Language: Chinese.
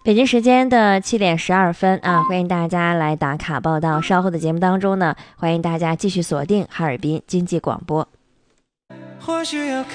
北京时间的7:12啊，欢迎大家来打卡报道。稍后的节目当中呢，欢迎大家继续锁定哈尔滨经济广播。或许要